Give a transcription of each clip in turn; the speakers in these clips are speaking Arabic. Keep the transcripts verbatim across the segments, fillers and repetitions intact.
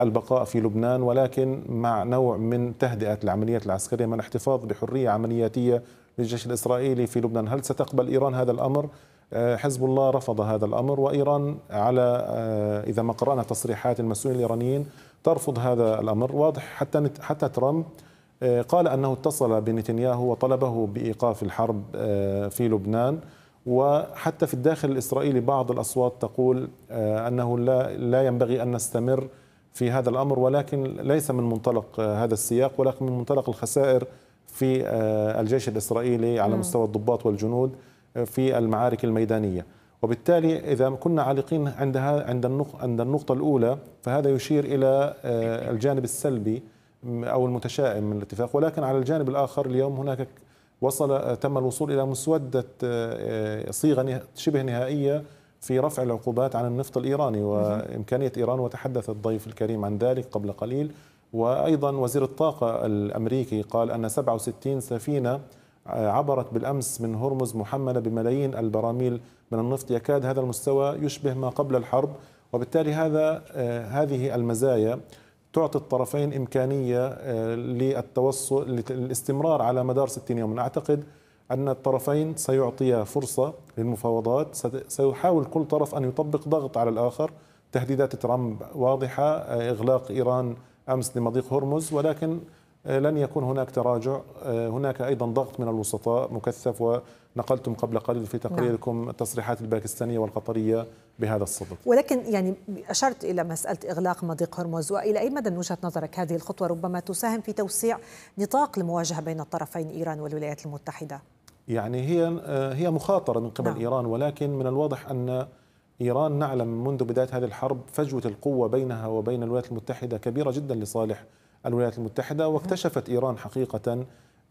البقاء في لبنان، ولكن مع نوع من تهدئة العمليات العسكرية، مع الاحتفاظ بحرية عملياتية للجيش الإسرائيلي في لبنان. هل ستقبل إيران هذا الأمر؟ حزب الله رفض هذا الأمر، وإيران على إذا ما قرأنا تصريحات المسؤولين الإيرانيين ترفض هذا الأمر. واضح حتى حتى ترامب قال أنه اتصل بنتنياهو وطلبه بإيقاف الحرب في لبنان. وحتى في الداخل الإسرائيلي بعض الأصوات تقول أنه لا لا ينبغي أن نستمر في هذا الأمر، ولكن ليس من منطلق هذا السياق، ولكن من منطلق الخسائر في الجيش الإسرائيلي على مستوى الضباط والجنود في المعارك الميدانية. وبالتالي إذا كنا عالقين عند عند عند النقطة الأولى، فهذا يشير إلى الجانب السلبي أو المتشائم من الاتفاق. ولكن على الجانب الآخر اليوم هناك وصل تم الوصول إلى مسودة صيغة شبه نهائية في رفع العقوبات عن النفط الإيراني وإمكانية إيران، وتحدث الضيف الكريم عن ذلك قبل قليل. وأيضا وزير الطاقة الأمريكي قال أن سبعة وستين سفينة عبرت بالأمس من هرمز محملة بملايين البراميل من النفط، يكاد هذا المستوى يشبه ما قبل الحرب. وبالتالي هذا هذه المزايا تعطي الطرفين إمكانية للتوصل للاستمرار على مدار ستين يوما. أعتقد أن الطرفين سيعطيا فرصة للمفاوضات، سيحاول كل طرف أن يطبق ضغط على الآخر. تهديدات ترامب واضحة، إغلاق إيران أمس لمضيق هرمز، ولكن لن يكون هناك تراجع. هناك أيضا ضغط من الوسطاء مكثف، ونقلتم قبل قليل في تقريركم التصريحات الباكستانية والقطرية بهذا الصدد. ولكن يعني أشرت إلى مسألة إغلاق مضيق هرمز، وإلى أي مدى من وجهة نظرك هذه الخطوة ربما تساهم في توسيع نطاق المواجهة بين الطرفين إيران والولايات المتحدة؟ يعني هي هي مخاطرة من قبل نعم. إيران، ولكن من الواضح أن إيران نعلم منذ بداية هذه الحرب فجوة القوة بينها وبين الولايات المتحدة كبيرة جدا لصالح الولايات المتحدة. واكتشفت إيران حقيقة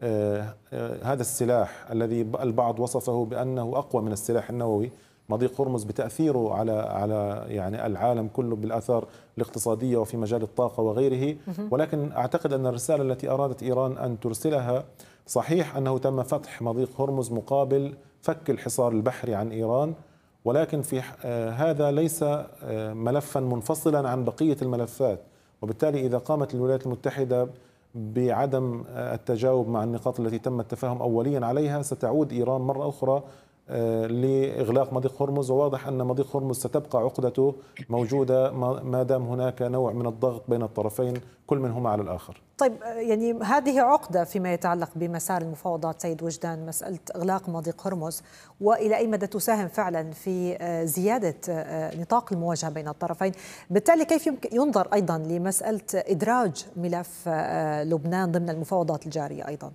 هذا السلاح الذي البعض وصفه بأنه أقوى من السلاح النووي، مضيق هرمز، بتأثيره على على يعني العالم كله بالآثار الاقتصادية وفي مجال الطاقة وغيره. ولكن أعتقد أن الرسالة التي أرادت إيران أن ترسلها صحيح أنه تم فتح مضيق هرمز مقابل فك الحصار البحري عن إيران، ولكن في هذا ليس ملفا منفصلا عن بقية الملفات. وبالتالي إذا قامت الولايات المتحدة بعدم التجاوب مع النقاط التي تم التفاهم أوليا عليها، ستعود إيران مرة أخرى لإغلاق مضيق هرمز. وواضح أن مضيق هرمز ستبقى عقدته موجودة ما دام هناك نوع من الضغط بين الطرفين كل منهما على الآخر. طيب يعني هذه عقدة فيما يتعلق بمسار المفاوضات سيد وجدان، مسألة إغلاق مضيق هرمز، وإلى أي مدى تساهم فعلا في زيادة نطاق المواجهة بين الطرفين؟ بالتالي كيف يمكن ينظر أيضا لمسألة إدراج ملف لبنان ضمن المفاوضات الجارية أيضا؟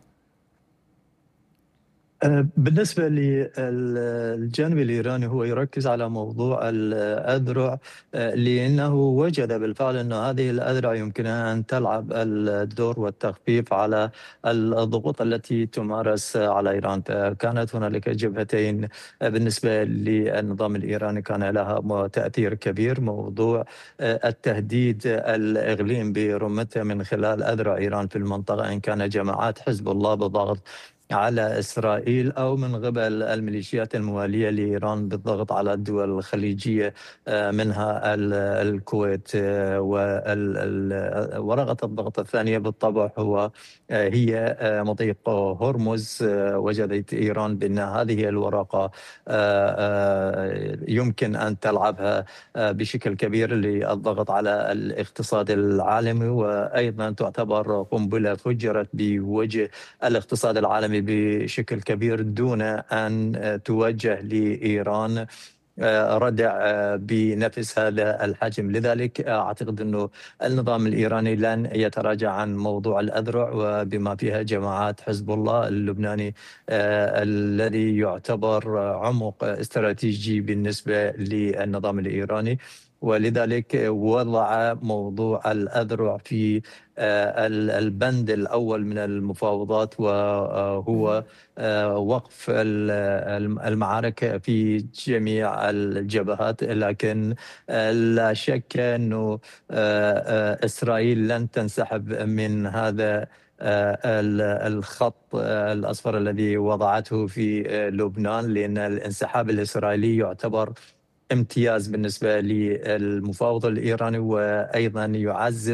بالنسبة للجانب الإيراني هو يركز على موضوع الأذرع، لأنه وجد بالفعل أن هذه الأذرع يمكنها أن تلعب الدور والتخفيف على الضغوط التي تمارس على إيران. كانت هنالك جبهتين بالنسبة للنظام الإيراني كان لها تأثير كبير، موضوع التهديد الإقليم برمتها من خلال أذرع إيران في المنطقة، إن كان جماعات حزب الله بالضغط على إسرائيل أو من قبل الميليشيات الموالية لإيران بالضغط على الدول الخليجية منها الكويت. ورقة الضغط الثانية بالطبع هو هي مضيق هرمز. وجدت إيران بأن هذه الورقة يمكن أن تلعبها بشكل كبير للضغط على الاقتصاد العالمي، وأيضا تعتبر قنبلة فجرت بوجه الاقتصاد العالمي بشكل كبير دون أن توجه لإيران ردع بنفس هذا الحجم. لذلك أعتقد أنه النظام الإيراني لن يتراجع عن موضوع الأذرع، وبما فيها جماعات حزب الله اللبناني الذي يعتبر عمق استراتيجي بالنسبة للنظام الإيراني. ولذلك وضع موضوع الأذرع في البند الأول من المفاوضات، وهو وقف المعارك في جميع الجبهات. لكن لا شك أنه إسرائيل لن تنسحب من هذا الخط الأصفر الذي وضعته في لبنان، لأن الانسحاب الإسرائيلي يعتبر امتياز بالنسبة للمفاوض الإيراني، وأيضا يعزز